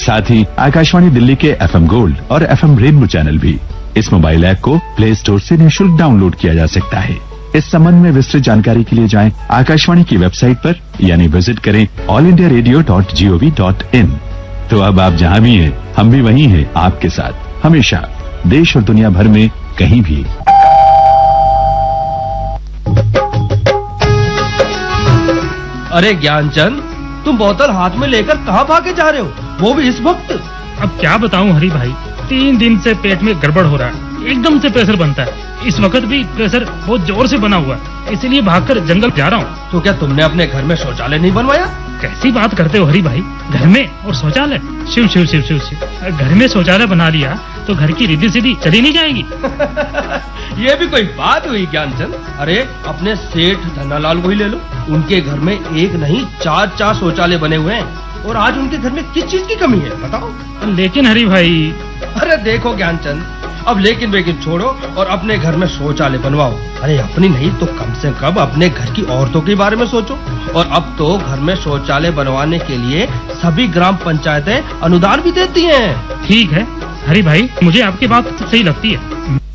साथ ही आकाशवाणी दिल्ली के FM gold और FM रेनबो चैनल भी। इस मोबाइल ऐप को प्ले स्टोर से निःशुल्क डाउनलोड किया जा सकता है। इस संबंध में विस्तृत जानकारी के लिए जाएं आकाशवाणी की वेबसाइट पर यानी विजिट करें allindiaradio.gov.in। तो अब आप जहां भी हैं, हम भी वहीं हैं आपके साथ, हमेशा, देश और दुनिया भर में कहीं भी। अरे ज्ञानचंद, तुम बोतल हाथ में लेकर कहाँ भागे जा रहे हो, वो भी इस वक्त? अब क्या बताऊं हरी भाई, 3 दिन से पेट में गड़बड़ हो रहा है, एकदम से प्रेशर बनता है। इस वक्त भी प्रेशर बहुत जोर से बना हुआ है, इसीलिए भागकर जंगल जा रहा हूँ। तो क्या तुमने अपने घर में शौचालय नहीं बनवाया? कैसी बात करते हो हरी भाई, घर में और शौचालय? शिव शिव शिव शिव शिव, घर में शौचालय बना लिया तो घर की रिद्धि सिद्धि चली नहीं जाएगी। ये भी कोई बात हुई ज्ञानचंद? अरे अपने सेठ धन्नालाल को ही ले लो, उनके घर में एक नहीं 4 शौचालय बने हुए हैं, और आज उनके घर में किस चीज की कमी है बताओ? लेकिन हरी भाई। अरे देखो ज्ञानचंद, अब लेकिन छोड़ो और अपने घर में शौचालय बनवाओ। अरे अपनी नहीं तो कम से कम अपने घर की औरतों के बारे में सोचो। और अब तो घर में शौचालय बनवाने के लिए सभी ग्राम पंचायतें अनुदान भी देती हैं। ठीक है हरी भाई, मुझे आपकी बात सही लगती है।